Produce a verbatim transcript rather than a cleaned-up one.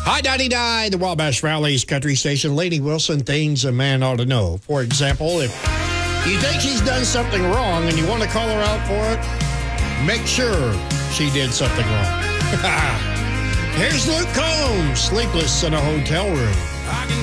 Hi, ninety-nine, the Wabash Valley's country station. Lainey Wilson, things a man ought to know. For example, if you think she's done something wrong and you want to call her out for it, make sure she did something wrong. Here's Luke Combs, Sleepless in a Hotel Room. I can